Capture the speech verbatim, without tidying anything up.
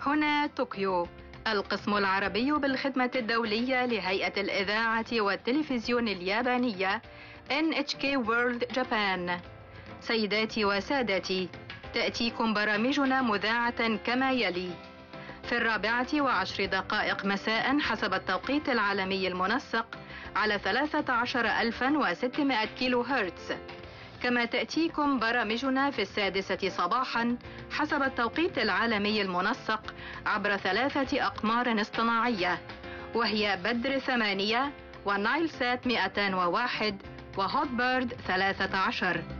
هنا طوكيو، القسم العربي بالخدمة الدولية لهيئة الإذاعة والتلفزيون اليابانية إن إتش كي World Japan. سيداتي وسادتي، تأتيكم برامجنا مذاعة كما يلي: في الرابعة وعشر دقائق مساء حسب التوقيت العالمي المنسق على ثلاثة عشر ألفا وستمائة كيلو هرتز، كما تأتيكم برامجنا في السادسة صباحا حسب التوقيت العالمي المنسق عبر ثلاثة أقمار اصطناعية، وهي بدر ثمانية ونايل سات مئتين وواحد وهوت بيرد ثلاثة عشر.